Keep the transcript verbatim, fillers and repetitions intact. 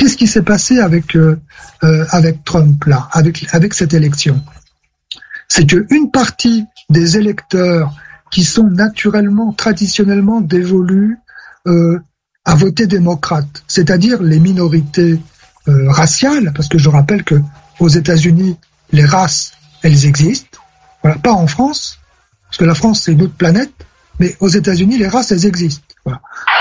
qu'est-ce qui s'est passé avec euh, euh, avec Trump là, avec avec cette élection? C'est que une partie des électeurs qui sont naturellement, traditionnellement dévolus euh, à voter démocrate, c'est-à-dire les minorités euh, raciales, parce que je rappelle que aux États-Unis, les races, elles existent. Voilà, pas en France, parce que la France c'est une autre planète, mais aux États-Unis, les races, elles existent. Voilà.